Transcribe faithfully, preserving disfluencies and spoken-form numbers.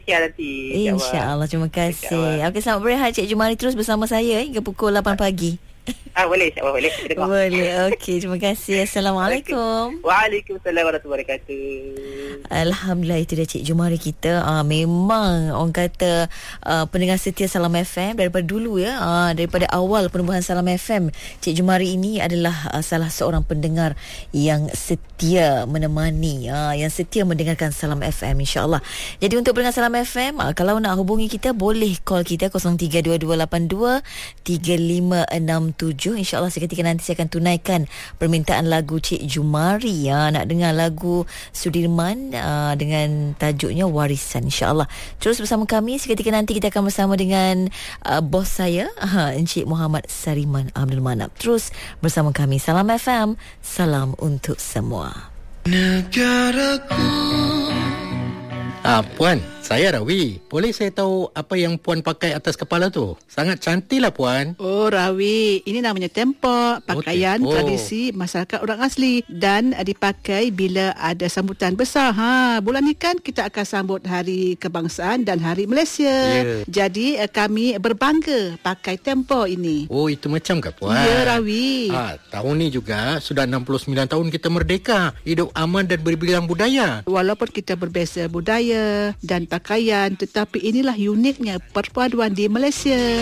Ya, nanti. InsyaAllah. Terima kasih. Okey, selamat berehat Cik Jumari. Terus bersama saya hingga pukul lapan pagi. Ah, boleh, insyaAllah boleh. Boleh. Okey, terima kasih. Assalamualaikum. Okay. Waalaikumsalam warahmatullahi wabarakatuh. Alhamdulillah, itu dia Cik Jumari kita. uh, Memang orang kata uh, pendengar setia Salam F M daripada dulu ya, uh, daripada awal penubuhan Salam F M. Cik Jumari ini adalah uh, salah seorang pendengar yang setia menemani, uh, yang setia mendengarkan Salam F M, insyaAllah. Jadi untuk pendengar Salam F M, uh, kalau nak hubungi kita, boleh call kita kosong tiga dua dua lapan dua tiga lima enam tujuh. InsyaAllah seketika nanti saya akan tunaikan permintaan lagu Cik Jumari, ya. Nak dengar lagu Sudirman uh, dengan tajuknya Warisan, insyaAllah. Terus bersama kami. Seketika nanti kita akan bersama dengan uh, bos saya, uh, Encik Muhammad Sariman Abdul Manap. Terus bersama kami. Salam F M, salam untuk semua. Negaraku. Ah, Puan, saya Rawi. Boleh saya tahu apa yang Puan pakai atas kepala tu? Sangat cantik lah, Puan. Oh, Rawi, ini namanya tempok, pakaian oh, tradisi masyarakat orang asli dan uh, dipakai bila ada sambutan besar. Ha, bulan ni kan kita akan sambut Hari Kebangsaan dan Hari Malaysia. Yeah. Jadi uh, kami berbangga pakai tempok ini. Oh, itu macam ke, Puan? Ya, Rawi. Ah, tahun ni juga sudah enam puluh sembilan tahun kita merdeka. Hidup aman dan berbilang budaya. Walaupun kita berbeza budaya dan pakaian, tetapi inilah uniknya perpaduan di Malaysia.